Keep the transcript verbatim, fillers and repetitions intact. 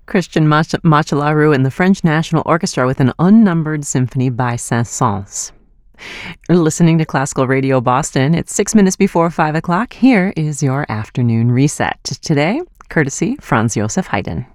Christian Mach- Machelaru and the French National Orchestra with an unnumbered symphony by Saint-Saëns. You're listening to Classical Radio Boston. It's six minutes before five o'clock. Here is your afternoon reset. Today, courtesy Franz Josef Haydn.